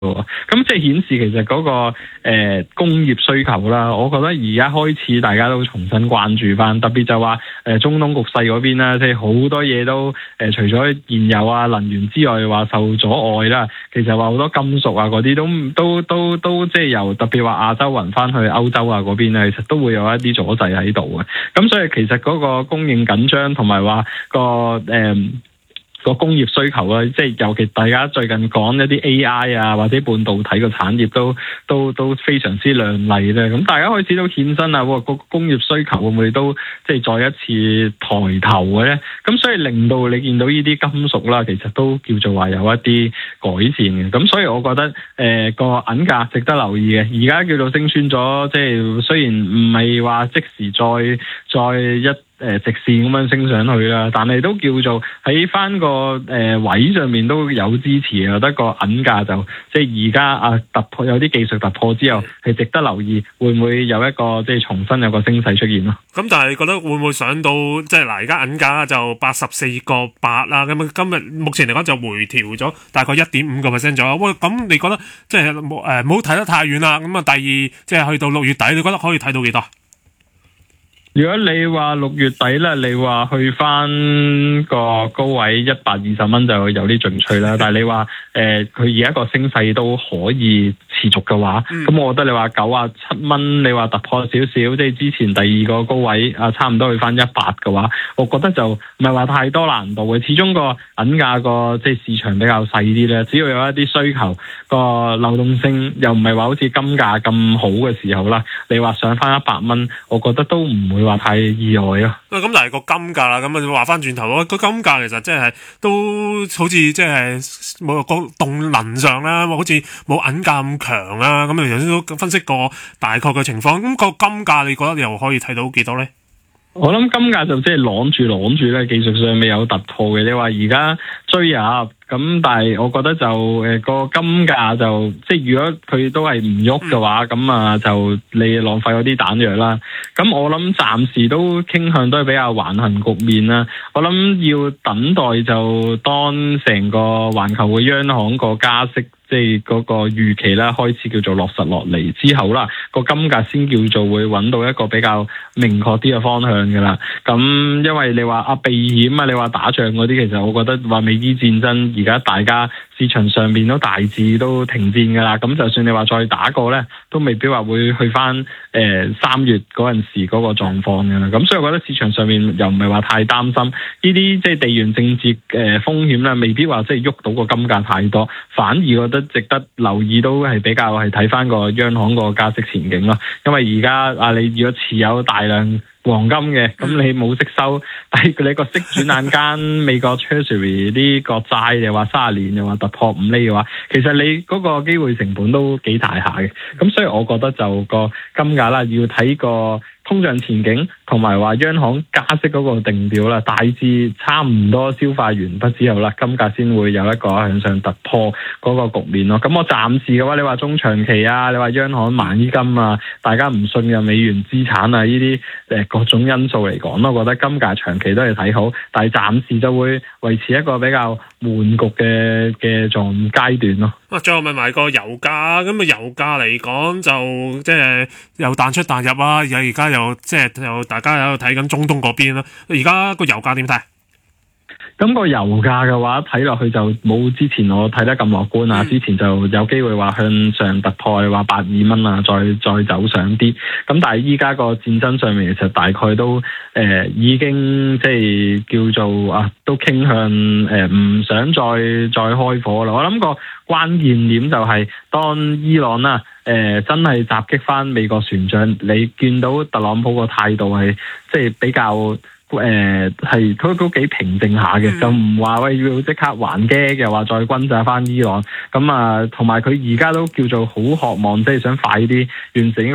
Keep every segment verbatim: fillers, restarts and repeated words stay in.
咁即係顯示其實嗰、那個誒、呃、工業需求啦，我覺得而家開始大家都重新關注翻，特別就話誒、呃、中東局勢嗰邊啦，即係好多嘢都誒、呃、除咗燃油啊能源之外，話受阻礙啦，其實話好多金屬啊嗰啲都都都都即係由特別話亞洲運翻去歐洲啊嗰邊咧，其實都會有一啲阻滯喺度嘅。咁所以其實嗰個供應緊張同埋話個誒。呃個工業需求啊，即係尤其大家最近講一啲 A I 啊，或者半導體個產業都都都非常之亮麗咧。咁大家開始都衍生啊，個工業需求會唔會都即係再一次抬頭嘅咧？咁所以令到你見到呢啲金屬啦，其實都叫做話有一啲改善嘅。咁所以我覺得誒個、呃、銀價值得留意嘅。而家叫做升穿咗，即係雖然唔係話即時再再一。誒直線咁樣升上去啦，但係都叫做喺翻個誒位上面都有支持啊！我覺得個銀價就即係而家啊突破有啲技術突破之後，係值得留意，會唔會有一個即係重新有個升勢出現咯？ 咁但係你覺得會唔會上到即係嗱？而家銀價就八十四個八啦，咁今日目前嚟講就回調咗大概一點五個 percent 左右。喂，咁你覺得即係冇誒唔好睇得太遠啦？咁啊，第二即係去到六月底，你覺得可以睇到幾多？ 如果你話六月底咧，你話去翻個高位一百二十蚊就有啲進取啦。但係你話誒佢而家個升勢都可以持續嘅話，咁、嗯、我覺得你話九啊七蚊，你話突破少少，即係之前第二個高位啊，差唔多去翻一百嘅話，我覺得就唔係話太多難度嘅。始終個銀價個即係市場比較細啲咧，只要有一啲需求個流動性又唔係話好似金價咁好嘅時候啦，你話上翻一百蚊，我覺得都唔會話太意外啊！ 咁但係個金價啦，咁啊話翻轉頭咯，個金價其實即係都好似即係冇個動能上啦，好似冇銀價咁強啦。咁你頭先都分析過大概嘅情況，咁個金價你覺得你又可以睇到幾多咧？ 我諗金價就即係攬住攬住咧，技術上未有突破嘅。你話而家追入咁，但係我覺得就誒個、呃、金價就即係如果佢都係唔喐嘅話，咁、嗯、啊就你浪費嗰啲彈藥啦。咁我諗暫時都傾向都係比較橫行局面啦。我諗要等待就當成個環球嘅央行個加息。即係嗰個預期啦，開始叫做落實落嚟之後啦，個金價先叫做會揾到一個比較明確啲嘅方向㗎啦。咁因為你話啊避險啊，你話打仗嗰啲，其實我覺得話美伊戰爭而家大家市場上面都大致都停戰㗎啦。咁就算你話再打過咧，都未必話會去翻誒三月嗰陣時嗰個狀況㗎啦。咁所以我覺得市場上面又唔係話太擔心呢啲即係地緣政治誒風險咧，未必話即係喐到個金價太多，反而覺得值得留意都係比較係睇翻個央行個加息前景咯，因為而家啊你如果持有大量黃金嘅，咁你冇息收，但係你個息轉眼間美國 Treasury 啲國債又話三十年又話突破五厘嘅話，其實你嗰個機會成本都幾大下嘅，咁所以我覺得就個金價啦要睇個通脹前景同埋話央行加息嗰個定調啦，大致差唔多消化完畢之後啦，金價先會有一個向上突破嗰個局面咯。咁我暫時嘅話，你話中長期啊，你話央行買金啊，大家唔信任美元資產啊，呢啲誒各種因素嚟講咯，我覺得金價長期都係睇好，但係暫時就會維持一個比較悶局嘅嘅狀階段咯。 啊，最後問埋個油價，咁啊油價嚟講就即係又彈出彈入啊，又而家又即係又大家喺度睇緊中東嗰邊啦。而家個油價點睇？ 咁個油價嘅話睇落去就冇之前我睇得咁樂觀啊！之前就有機會話向上突破，話百二蚊啊，再再走上啲。咁但係依家個戰爭上面其實大概都誒、呃、已經即係叫做啊，都傾向誒唔想再再開火啦。我諗個關鍵點就係當伊朗啦誒、呃、真係襲擊翻美國船長，你見到特朗普個態度係即係比較。誒係佢都幾平靜下嘅，就唔話喂要即刻還擊，又話再轟炸翻伊朗咁啊，同埋佢而家都叫做好渴望，即係想快啲完成呢個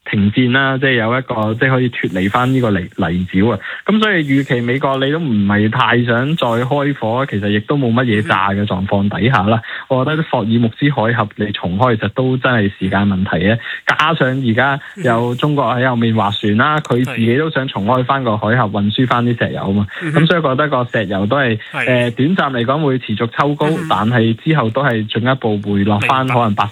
停戰啦，即係有一個即係可以脫離翻呢個泥泥沼啊。咁所以預期美國你都唔係太想再開火，其實亦都冇乜嘢炸嘅狀況底下啦。我覺得霍爾木茲海峽你重開其實都真係時間問題嘅。加上而家有中國喺後面劃船啦，佢自己都想重開翻個海峽運輸翻啲石油啊嘛。咁所以覺得個石油都係誒、呃、短暫嚟講會持續抽高，但係之後都係進一步回落翻可能八